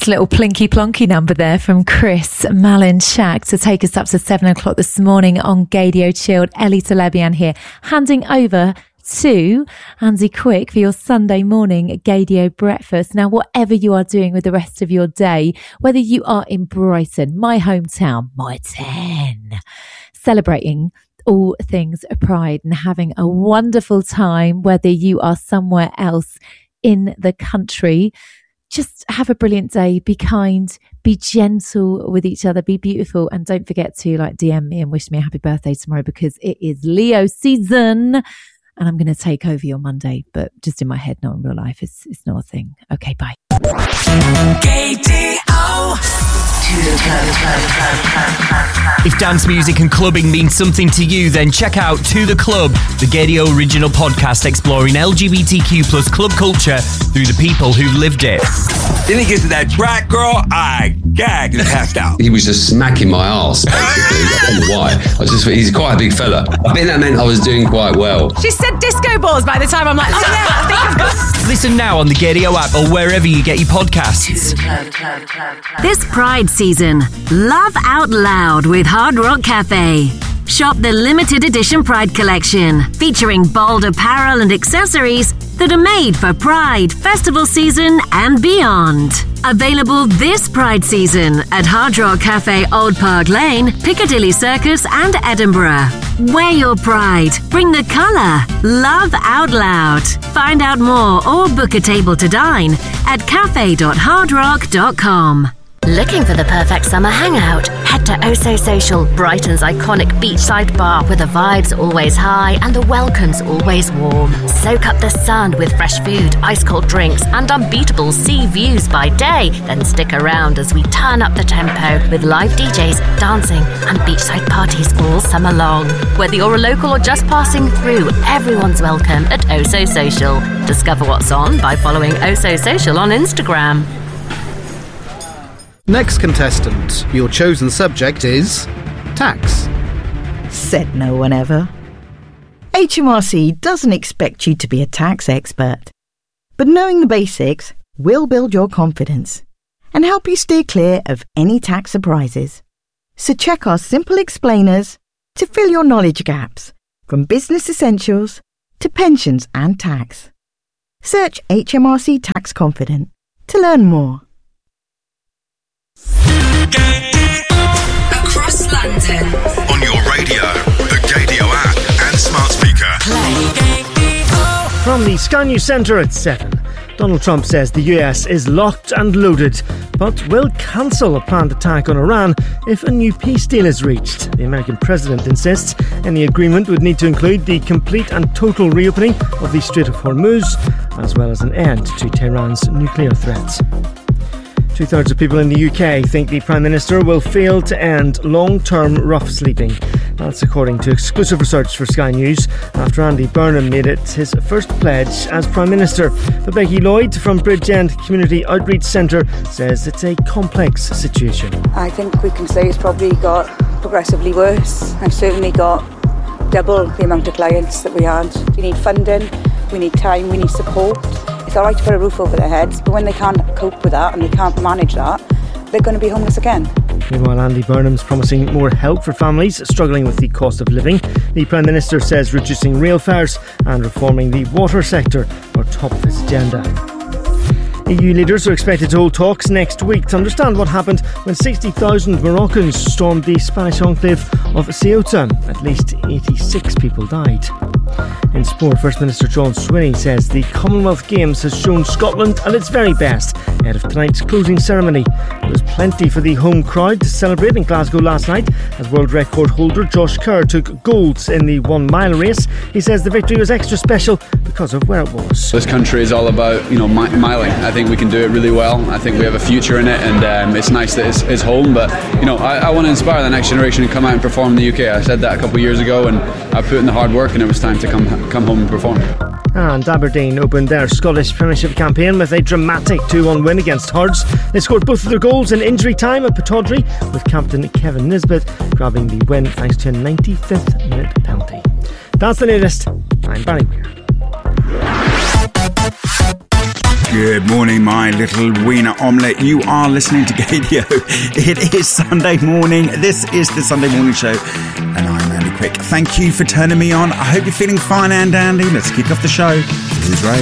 Nice little plinky plonky number there from Chris Malinchak to take us up to 7 o'clock this morning on Gaydio Chilled. Ellie Telebian here, handing over to Andy Quick for your Sunday morning Gaydio breakfast. Now, whatever you are doing with the rest of your day, whether you are in Brighton, my hometown, my 10, celebrating all things Pride and having a wonderful time, whether you are somewhere else in the country, just have a brilliant day, be kind, be gentle with each other, be beautiful, and don't forget to DM me and wish me a happy birthday tomorrow because it is Leo season and I'm going to take over your Monday, but just in my head, not in real life. It's not a thing. Okay, bye. If dance music and clubbing means something to you, then check out To The Club, the Gaydio original podcast exploring LGBTQ plus club culture through the people who lived it. Then he gets to that track, girl, I gagged and passed out. He was just smacking my arse, basically. I don't know why. He's quite a big fella. I think that meant I was doing quite well. She said disco balls by the time I'm like, oh yeah, I think I've got... Listen now on the Gaydio app or wherever you get your podcasts. This Pride season, laugh out loud with Hard Rock Cafe. Shop the limited edition Pride collection, featuring bold apparel and accessories that are made for Pride, festival season and beyond. Available this Pride season at Hard Rock Cafe, Old Park Lane, Piccadilly Circus and Edinburgh. Wear your pride, bring the colour, love out loud. Find out more or book a table to dine at cafe.hardrock.com. Looking for the perfect summer hangout? Head to Oso Social, Brighton's iconic beachside bar where the vibe's always high and the welcome's always warm. Soak up the sun with fresh food, ice-cold drinks and unbeatable sea views by day. Then stick around as we turn up the tempo with live DJs, dancing and beachside parties all summer long. Whether you're a local or just passing through, everyone's welcome at Oso Social. Discover what's on by following Oso Social on Instagram. Next contestant, your chosen subject is tax. Said no one ever. HMRC doesn't expect you to be a tax expert, but knowing the basics will build your confidence and help you steer clear of any tax surprises. So check our simple explainers to fill your knowledge gaps, from business essentials to pensions and tax. Search HMRC Tax Confident to learn more. Across London. On your radio, the Gaydio app and smart speaker. From the Sky News Centre at 7. Donald Trump says the US is locked and loaded, but will cancel a planned attack on Iran if a new peace deal is reached. The American president insists any agreement would need to include the complete and total reopening of the Strait of Hormuz, as well as an end to Tehran's nuclear threats. 2/3 of people in the UK think the Prime Minister will fail to end long-term rough sleeping. That's according to exclusive research for Sky News after Andy Burnham made it his first pledge as Prime Minister. But Becky Lloyd from Bridgend Community Outreach Centre says it's a complex situation. I think we can say it's probably got progressively worse. I've certainly got double the amount of clients that we had. We need funding, we need time, we need support. It's all right to put a roof over their heads, but when they can't cope with that and they can't manage that, they're going to be homeless again. Meanwhile, Andy Burnham's promising more help for families struggling with the cost of living. The Prime Minister says reducing rail fares and reforming the water sector are top of his agenda. EU leaders are expected to hold talks next week to understand what happened when 60,000 Moroccans stormed the Spanish enclave of Ceuta. At least 86 people died. In sport, First Minister John Swinney says the Commonwealth Games has shown Scotland at its very best ahead of tonight's closing ceremony. There was plenty for the home crowd to celebrate in Glasgow last night as world record holder Josh Kerr took gold in the 1 mile race. He says the victory was extra special because of where it was. This country is all about, miling. I think we can do it really well. I think we have a future in it, and it's nice that it's home. But I want to inspire the next generation to come out and perform in the UK. I said that a couple of years ago, and I put in the hard work, and it was time to come home and perform. And Aberdeen opened their Scottish Premiership campaign with a dramatic 2-1 win against Hearts. They scored both of their goals in injury time at Pittodrie, with captain Kevin Nisbet grabbing the win thanks to a 95th minute penalty. That's the latest. I'm Barry Weir. Good morning, my little wiener omelette. You are listening to Gadio. It is Sunday morning. This is the Sunday Morning Show, and I'm Andy Quick. Thank you for turning me on. I hope you're feeling fine and dandy. Let's kick off the show. Here's Ray.